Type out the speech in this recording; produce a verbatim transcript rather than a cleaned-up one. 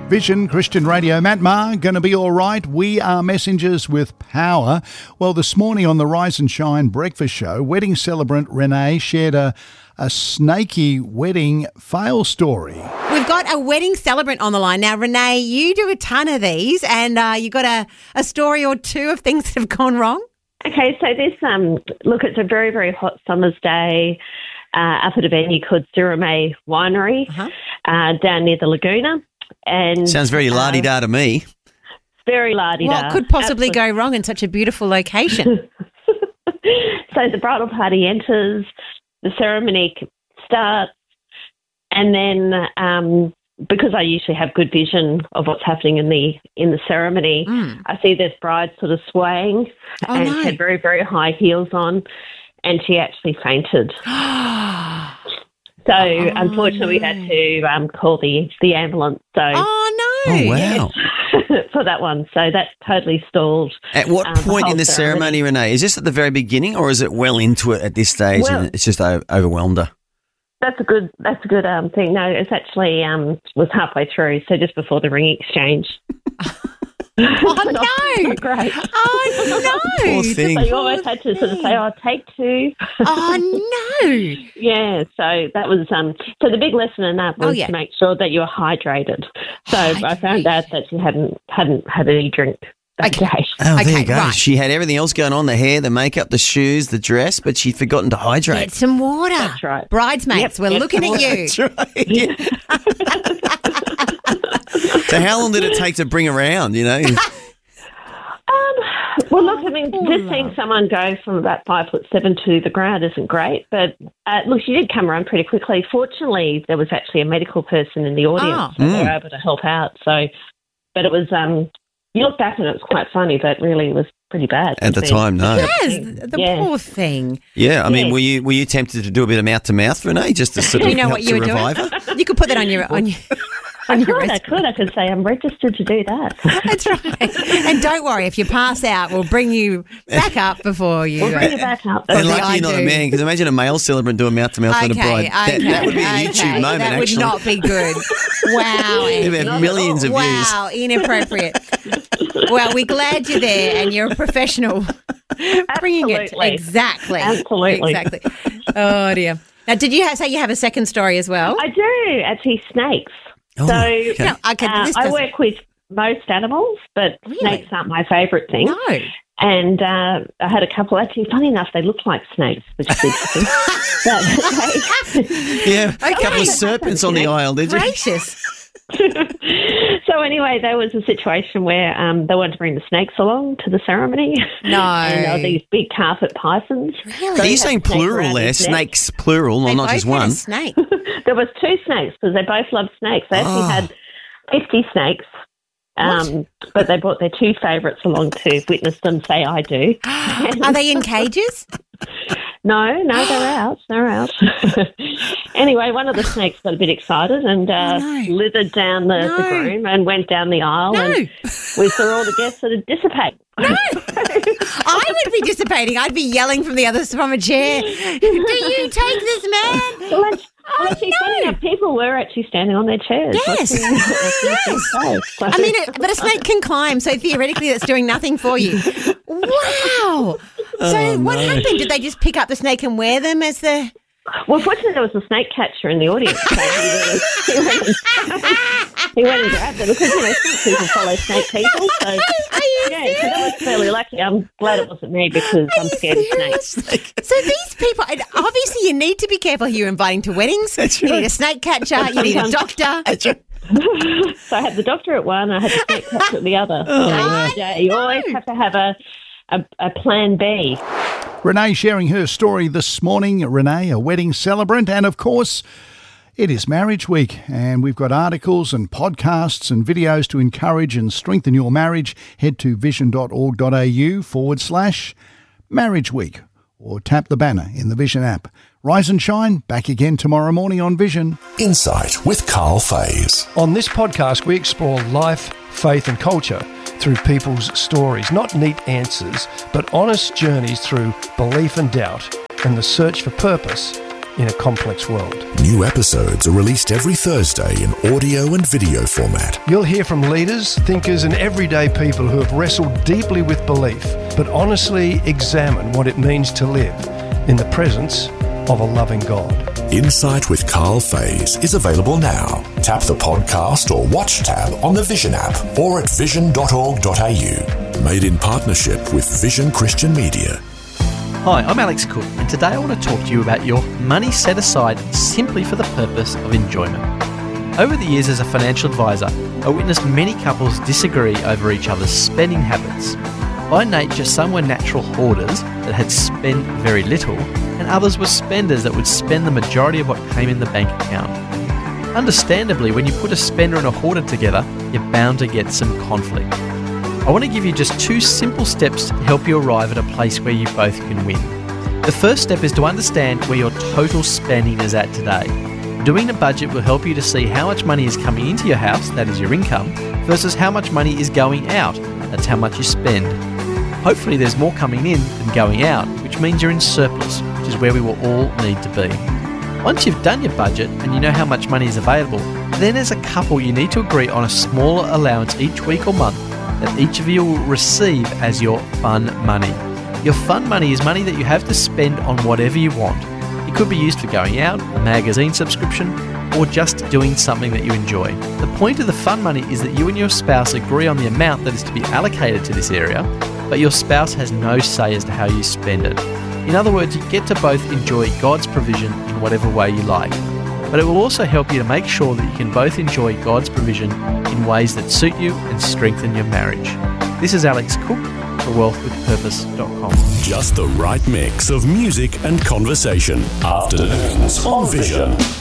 Vision Christian Radio. Matt Maher, going to be all right. We are messengers with power. Well, this morning on the Rise and Shine breakfast show, wedding celebrant Renee shared a, a snaky wedding fail story. We've got a wedding celebrant on the line. Now, Renee, you do a ton of these and uh, you got a, a story or two of things that have gone wrong. Okay, so this, um, look, it's a very, very hot summer's day uh, up at a venue called Sirame Winery uh-huh. uh, down near the Laguna. And sounds very la-di-da uh, to me. Very la-di-da. What could possibly Absolutely. go wrong in such a beautiful location? So the bridal party enters, the ceremony starts, and then um, because I usually have good vision of what's happening in the in the ceremony, mm. I see this bride sort of swaying oh, and no. she had very, very high heels on, and she actually fainted. So, oh, unfortunately, no. we had to um, call the, the ambulance. So, oh, no. Oh, wow. Yes, for that one. So, that totally stalled. At what um, point the in the ceremony, ceremony, Renee? Is this at the very beginning or is it well into it at this stage well, and it's just o- overwhelmed her? That's a good That's a good um, thing. No, it's actually um, was halfway through, so just before the ring exchange. Oh, no. Great. Oh, no. Poor thing. So you almost had to sort of say, oh, take two. Oh, no. Yeah, so that was, um. so the big lesson in that was oh, yeah. to make sure that you were hydrated. So hydrated. I found out that she hadn't hadn't had any drink that okay. day. Oh, there okay, you go. Right. She had everything else going on, the hair, the makeup, the shoes, the dress, but she'd forgotten to hydrate. Get some water. That's right. Bridesmaids, yep, we're yep, looking at you. That's right. Yeah. So how long did it take to bring around, you know? um, well, look, I mean, just seeing someone go from about five foot seven to the ground isn't great. But, uh, look, she did come around pretty quickly. Fortunately, there was actually a medical person in the audience, oh. so they were able to help out. So, but it was, um, you look back and it was quite funny, but really it was pretty bad. At the time, no. Yes, the yeah. poor thing. Yeah, I mean, yeah. were you were you tempted to do a bit of mouth-to-mouth, Renee, just to sort of you know help what you to were revive doing? her? You could put that on your on your on I your could, I could. I could say I'm registered to do that. That's right. And don't worry, if you pass out, we'll bring you back up before you. We'll bring you back up. And Okay. lucky you're not a man, because imagine a male celebrant doing mouth-to-mouth okay, on a bride. Okay, That, that would be a okay. YouTube moment, that actually. That would not be good. Wow. You'd have millions of views. Wow, inappropriate. Well, we're glad you're there and you're a professional. Bringing it. Absolutely. Exactly. Absolutely. Exactly. Oh, dear. Now, did you have, say you have a second story as well? I do, actually, snakes. Oh, so okay. No, okay, uh, this I doesn't- work with most animals, but Really? snakes aren't my favourite thing. No. And uh, I had a couple, actually, funny enough, they look like snakes, which is interesting. But, okay. Yeah, a couple Okay. of serpents on the aisle, did you? Gracious. So anyway, there was a situation where um, they wanted to bring the snakes along to the ceremony. No. And there were these big carpet pythons. Really? So Are he you had saying a snake plural around there? his neck. Snakes, plural, They or not both just had a one? snake. There was two snakes because they both loved snakes. They actually Oh. had fifty snakes, um, but they brought their two favourites along to witness them say, I do. Are they in cages? No, no, they're out. They're out. Anyway, one of the snakes got a bit excited and uh, Oh, no. slithered down the, No. the groom and went down the aisle. No. And we saw all the guests sort of dissipate. No. I would be dissipating. I'd be yelling from the other from a chair. Do you take this man? Well, that's, Oh, well, actually, funny no. enough, people were actually standing on their chairs. Yes. watching- watching this show. So- I mean, it, but a snake can climb, so theoretically that's doing nothing for you. Wow. So Oh, what no. happened? Did they just pick up the snake and wear them as the... Well, fortunately, there was a snake catcher in the audience. So he, he, went and, he went and grabbed them because, you know, some people follow snake people. So, Are you yeah, so that was fairly lucky. I'm glad it wasn't me because Are I'm you scared of serious? snakes. So these people, and obviously you need to be careful who you're inviting to weddings. That's You right. need a snake catcher, you need a doctor. That's right. So I had the doctor at one, I had the snake catcher at the other. Oh, so, wow. yeah, you always have to have a, a, a plan B. Renee sharing her story this morning. Renee, a wedding celebrant, and of course, it is Marriage Week, and we've got articles and podcasts and videos to encourage and strengthen your marriage. Head to vision.org.au forward slash Marriage Week, or tap the banner in the Vision app. Rise and shine, back again tomorrow morning on Vision. Insight with Carl Fays. On this podcast, we explore life, faith and culture through people's stories. Not neat answers, but honest journeys through belief and doubt and the search for purpose in a complex world. New episodes are released every Thursday in audio and video format. You'll hear from leaders, thinkers and everyday people who have wrestled deeply with belief, but honestly examine what it means to live in the presence of a loving God. Insight with Carl Fays is available now. Tap the podcast or watch tab on the Vision app or at vision dot org dot a u. Made in partnership with Vision Christian Media. Hi, I'm Alex Cook, and today I want to talk to you about your money set aside simply for the purpose of enjoyment. Over the years as a financial advisor, I witnessed many couples disagree over each other's spending habits. By nature, some were natural hoarders that had spent very little, and others were spenders that would spend the majority of what came in the bank account. Understandably, when you put a spender and a hoarder together, you're bound to get some conflict. I want to give you just two simple steps to help you arrive at a place where you both can win. The first step is to understand where your total spending is at today. Doing a budget will help you to see how much money is coming into your house, that is your income, versus how much money is going out, that's how much you spend. Hopefully there's more coming in than going out, which means you're in surplus, which is where we will all need to be. Once you've done your budget and you know how much money is available, then as a couple you need to agree on a smaller allowance each week or month that each of you will receive as your fun money. Your fun money is money that you have to spend on whatever you want. It could be used for going out, a magazine subscription, or just doing something that you enjoy. The point of the fun money is that you and your spouse agree on the amount that is to be allocated to this area, but your spouse has no say as to how you spend it. In other words, you get to both enjoy God's provision in whatever way you like. But it will also help you to make sure that you can both enjoy God's provision in ways that suit you and strengthen your marriage. This is Alex Cook for wealth with purpose dot com. Just the right mix of music and conversation. Afternoons on Vision.